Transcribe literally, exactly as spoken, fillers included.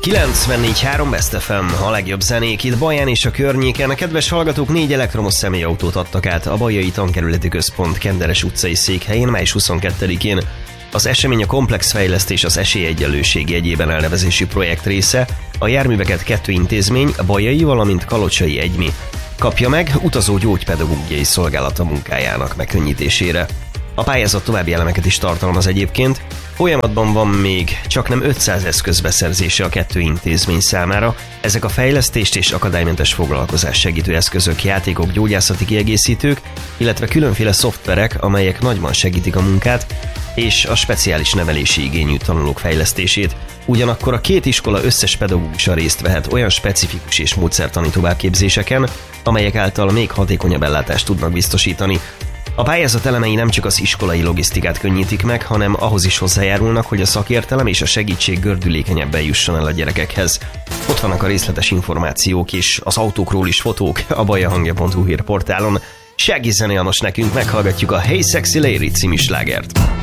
kilencvennégy három Best ef em, a legjobb zenék itt Baján és a környéken. A kedves hallgatók négy elektromos személyautót adtak át a Bajai Tankerületi Központ Kenderes utcai székhelyén május huszonkettedikén. Az esemény a komplex fejlesztés az esélyegyenlőség jegyében elnevezési projekt része. A járműveket kettő intézmény, a Bajai, valamint Kalocsai Egymi kapja meg utazó gyógypedagógiai szolgálata munkájának megkönnyítésére. A pályázat további elemeket is tartalmaz egyébként. Folyamatban van még csaknem ötszáz eszköz beszerzése a kettő intézmény számára. Ezek a fejlesztést és akadálymentes foglalkozás segítő eszközök, játékok, gyógyászati kiegészítők, illetve különféle szoftverek, amelyek nagyban segítik a munkát és a speciális nevelési igényű tanulók fejlesztését. Ugyanakkor a két iskola összes pedagógusa részt vehet olyan specifikus és módszertani továbbképzéseken, amelyek által még hatékonyabb ellátást tudnak biztosítani. A pályázat elemei nem csak az iskolai logisztikát könnyítik meg, hanem ahhoz is hozzájárulnak, hogy a szakértelem és a segítség gördülékenyebben jusson el a gyerekekhez. Ott vannak a részletes információk és az autókról is fotók a bajahangja pont hu hírportálon. Shaggy zene János nekünk, meghallgatjuk a Hey Sexy Lady című slágert.